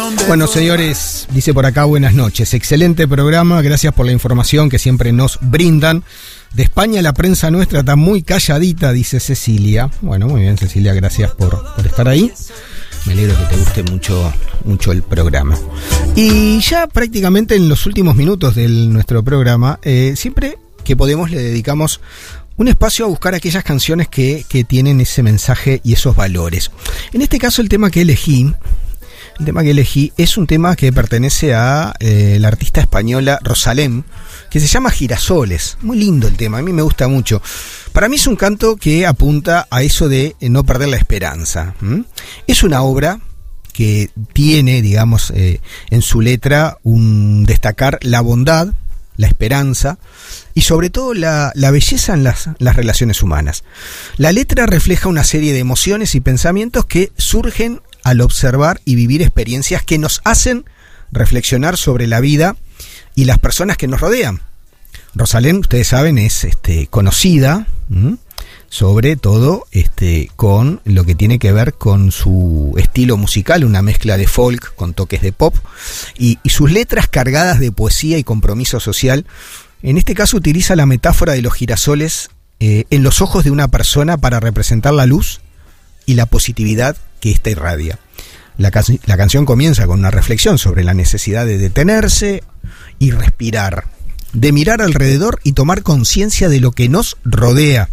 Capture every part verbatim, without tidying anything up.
Bueno, señores, dice por acá, buenas noches. Excelente programa, gracias por la información que siempre nos brindan. De España la prensa nuestra está muy calladita, dice Cecilia. Bueno, muy bien, Cecilia, gracias por, por estar ahí. Me alegro que te guste mucho, mucho el programa. Y ya prácticamente en los últimos minutos de nuestro programa, eh, siempre que podemos le dedicamos un espacio a buscar aquellas canciones que, que tienen ese mensaje y esos valores. En este caso el tema que elegí, el tema que elegí es un tema que pertenece a eh, la artista española Rosalén, que se llama Girasoles. Muy lindo el tema, a mí me gusta mucho. Para mí es un canto que apunta a eso de no perder la esperanza. ¿Mm? Es una obra que tiene, digamos, eh, en su letra un destacar la bondad, la esperanza y sobre todo la, la belleza en las, las relaciones humanas. La letra refleja una serie de emociones y pensamientos que surgen al observar y vivir experiencias que nos hacen reflexionar sobre la vida y las personas que nos rodean. Rosalén, ustedes saben, es este, conocida, ¿m? sobre todo este, con lo que tiene que ver con su estilo musical, una mezcla de folk con toques de pop, y, y sus letras cargadas de poesía y compromiso social. En este caso utiliza la metáfora de los girasoles eh, en los ojos de una persona para representar la luz y la positividad que ésta irradia. La, can- la canción comienza con una reflexión sobre la necesidad de detenerse y respirar, de mirar alrededor y tomar conciencia de lo que nos rodea.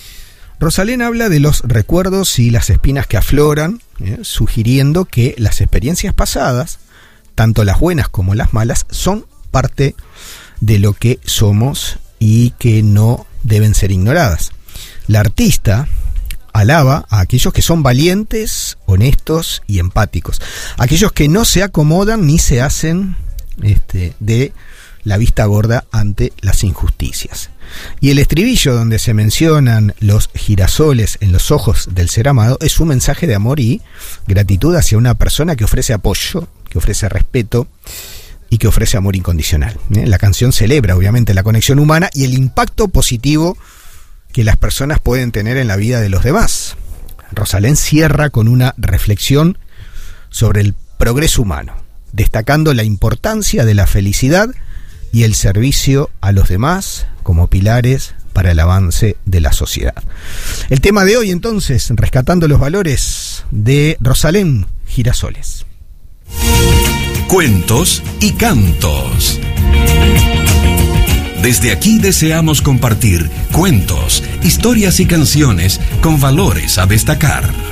Rosalén habla de los recuerdos y las espinas que afloran, eh, sugiriendo que las experiencias pasadas, tanto las buenas como las malas, son parte de lo que somos y que no deben ser ignoradas. La artista alaba a aquellos que son valientes, honestos y empáticos, aquellos que no se acomodan ni se hacen este, de la vista gorda ante las injusticias. Y el estribillo donde se mencionan los girasoles en los ojos del ser amado es un mensaje de amor y gratitud hacia una persona que ofrece apoyo, que ofrece respeto y que ofrece amor incondicional. ¿Eh? La canción celebra obviamente la conexión humana y el impacto positivo que las personas pueden tener en la vida de los demás. Rosalén cierra con una reflexión sobre el progreso humano, destacando la importancia de la felicidad y el servicio a los demás como pilares para el avance de la sociedad. El tema de hoy entonces, rescatando los valores de Rosalén, Girasoles. Cuentos y cantos. Desde aquí deseamos compartir cuentos, historias y canciones con valores a destacar.